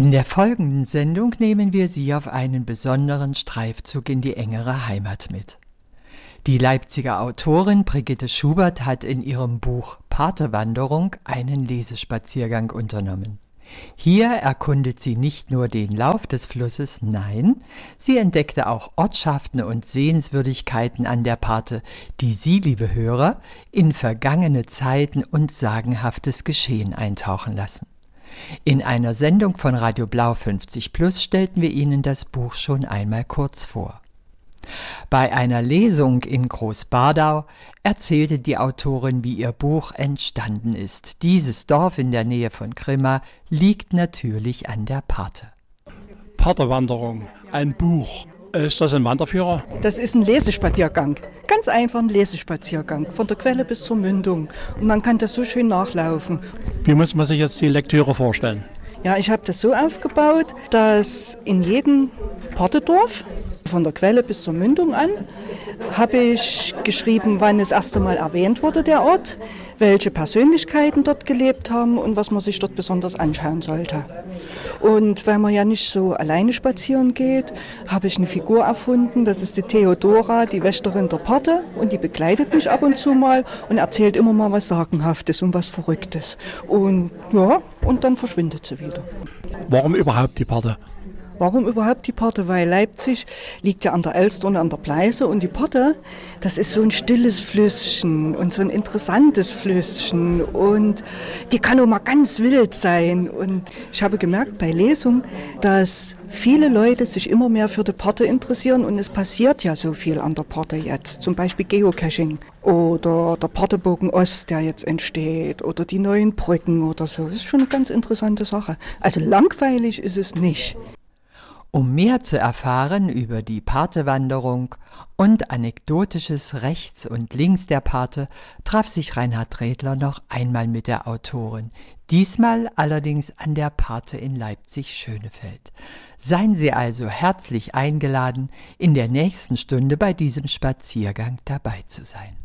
In der folgenden Sendung nehmen wir Sie auf einen besonderen Streifzug in die engere Heimat mit. Die Leipziger Autorin Brigitte Schubert hat in ihrem Buch Patewanderung einen Lesespaziergang unternommen. Hier erkundet sie nicht nur den Lauf des Flusses, nein, sie entdeckte auch Ortschaften und Sehenswürdigkeiten an der Parthe, die Sie, liebe Hörer, in vergangene Zeiten und sagenhaftes Geschehen eintauchen lassen. In einer Sendung von Radio Blau 50+ stellten wir Ihnen das Buch schon einmal kurz vor. Bei einer Lesung in Großbardau erzählte die Autorin, wie ihr Buch entstanden ist. Dieses Dorf in der Nähe von Grimma liegt natürlich an der Parthe. Patewanderung, ein Buch. Ist das ein Wanderführer? Das ist ein Lesespaziergang. Ganz einfach ein Lesespaziergang, von der Quelle bis zur Mündung. Und man kann das so schön nachlaufen. Wie muss man sich jetzt die Lektüre vorstellen? Ja, ich habe das so aufgebaut, dass in jedem Partedorf, von der Quelle bis zur Mündung an, habe ich geschrieben, wann das erste Mal erwähnt wurde, der Ort, welche Persönlichkeiten dort gelebt haben und was man sich dort besonders anschauen sollte. Und weil man ja nicht so alleine spazieren geht, habe ich eine Figur erfunden, das ist die Theodora, die Wächterin der Parthe, und die begleitet mich ab und zu mal und erzählt immer mal was Sagenhaftes und was Verrücktes. Und ja, und dann verschwindet sie wieder. Warum überhaupt die Parthe? Warum überhaupt die Parthe? Weil Leipzig liegt ja an der Elster und an der Pleiße und die Parthe, das ist so ein stilles Flüsschen und so ein interessantes Flüsschen und die kann auch mal ganz wild sein. Und ich habe gemerkt bei Lesung, dass viele Leute sich immer mehr für die Parthe interessieren und es passiert ja so viel an der Parthe jetzt. Zum Beispiel Geocaching oder der Parthebogen Ost, der jetzt entsteht oder die neuen Brücken oder so. Das ist schon eine ganz interessante Sache. Also langweilig ist es nicht. Um mehr zu erfahren über die Parthewanderung und Anekdotisches rechts und links der Parthe, traf sich Reinhard Redler noch einmal mit der Autorin, diesmal allerdings an der Parthe in Leipzig-Schönefeld. Seien Sie also herzlich eingeladen, in der nächsten Stunde bei diesem Spaziergang dabei zu sein.